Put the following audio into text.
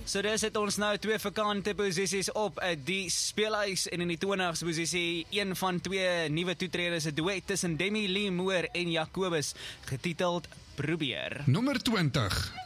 So dis het ons nou 2 vakante posisies op die speelhuis en in die 20ste posisie een van 2 nuwe toetreders, 'n duet tussen Demi Lee Moore en Jacobus, getiteld Probeer. Nommer 20.